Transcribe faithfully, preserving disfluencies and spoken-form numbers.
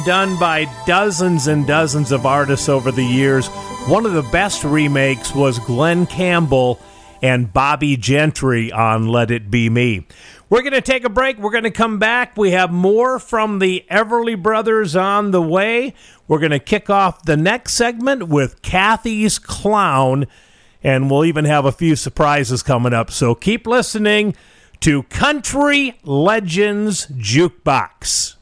Done by dozens and dozens of artists over the years. One of the best remakes was Glenn Campbell and Bobby Gentry on Let It Be Me. We're going to take a break. We're going to come back. We have more from the Everly Brothers on the way. We're going to kick off the next segment with Kathy's Clown, and we'll even have a few surprises coming up. So keep listening to Country Legends Jukebox.